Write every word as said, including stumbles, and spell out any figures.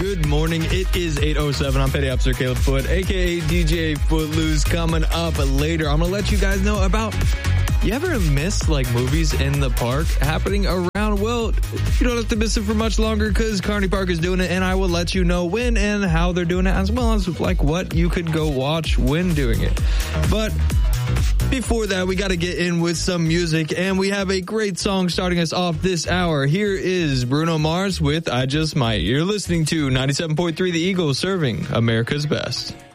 Good morning. It is eight oh seven. I'm Petty Officer Caleb Foot, a k a. D J Footloose. Coming up later, I'm going to let you guys know about, you ever miss like movies in the park happening around? Well, you don't have to miss it for much longer because Kearney Park is doing it, and I will let you know when and how they're doing it, as well as like what you could go watch when doing it. But before that, we got to get in with some music, and we have a great song starting us off this hour. Here is Bruno Mars with I Just Might. You're listening to ninety-seven point three The Eagle, serving America's best.